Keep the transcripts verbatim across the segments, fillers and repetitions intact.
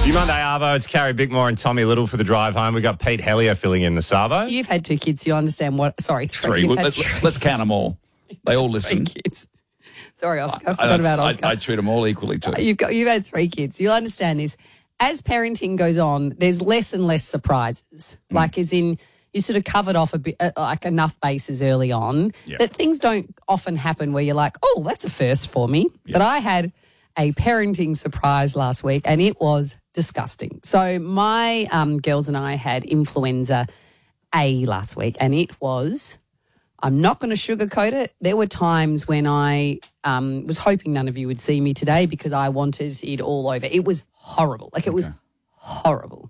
You Monday Arvo, it's Carrie Bickmore and Tommy Little for the drive home. We've got Pete Hellier filling in the Savo. You've had two kids, so you understand what... Sorry, three. Three. You've Well, had let's, three. let's count them all. They all listen. Three kids. Sorry, Oscar. I, I, forgot about I, Oscar. I, I treat them all equally too. You've got you've had three kids. You'll understand this. As parenting goes on, there's less and less surprises. Mm. Like, as in, you sort of covered off a bit, uh, like enough bases early on Yep. that things don't often happen where you're like, oh, that's a first for me. Yep. But I had a parenting surprise last week, and it was disgusting. So my um, girls and I had influenza A last week, and it was. I'm not going to sugarcoat it. There were times when I um, was hoping none of you would see me today because I wanted it all over. It was horrible. Like, it was horrible.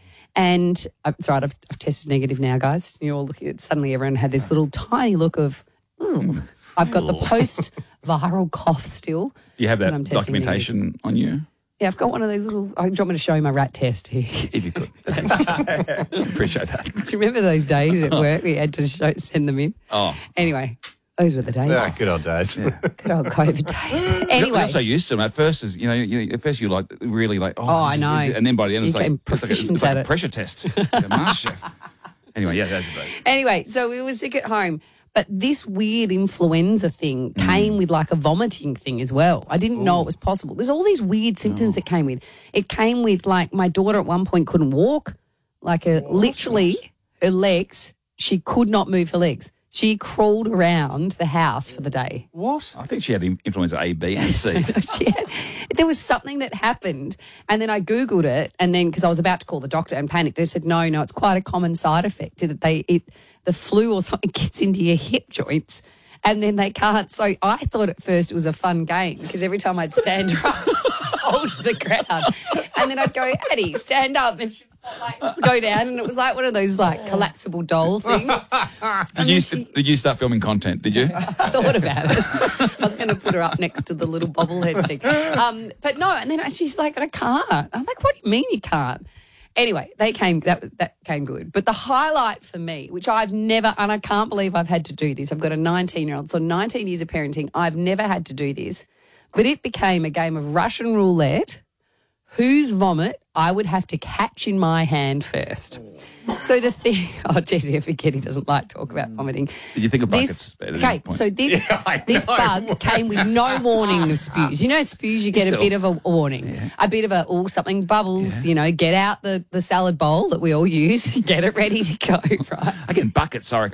And uh, it's right, I've, I've tested negative now, guys. You're all looking at, suddenly everyone had this little tiny look of, mm. I've got the post-viral cough still. Do you have when that I'm testing documentation negative. on you? Yeah, I've got one of those little, I do you want me to show you my rat test here? If you could. Appreciate that. Do you remember those days at work we had to show, send them in? Oh. Anyway, those were the days. Yeah, good old days. Yeah. Good old COVID days. You're, Anyway. you're so used to them. At first, is you know, you, at first you're like really like, oh, Oh, this I is- know. this is- and then by the end You it's like, became it's like, a, proficient it's like at a it. pressure test. Like a master chef. Anyway, yeah, those are those. Anyway, so we were sick at home. But this weird influenza thing Mm. came with like a vomiting thing as well. I didn't Ooh. know it was possible. There's all these weird symptoms Oh. it came with. It came with like my daughter at one point couldn't walk. Like a, literally her legs, she could not move her legs. She crawled around the house for the day. What? I think she had in- influenza A, B, and C. She had, there was something that happened, and then I Googled it, and then because I was about to call the doctor and panicked, they said, no, no, it's quite a common side effect that they it the flu or something gets into your hip joints, and then they can't. So I thought at first it was a fun game because every time I'd stand her up, hold to the ground, and then I'd go, Addie, stand up, and she'd like go down, and it was like one of those like collapsible doll things. Did you, st- did you start filming content, did you? I thought about it. I was going to put her up next to the little bobblehead thing. Um, but no, and then she's like, I can't. I'm like, what do you mean you can't? Anyway, they came, that that came good. But the highlight for me, which I've never, and I can't believe I've had to do this. I've got a nineteen-year-old, so nineteen years of parenting. I've never had to do this. But it became a game of Russian roulette. Whose vomit I would have to catch in my hand first. So the thing, oh, Jesse, I forget he doesn't like to talk about vomiting. Did you think of buckets? This, at any okay, point? so this Yeah, I this know. bug came with no warning of spews. You know, spews, you get Still. a bit of a warning, Yeah. a bit of a, oh, something bubbles, Yeah. you know, get out the, the salad bowl that we all use, get it ready to go, right? Again, buckets, sorry.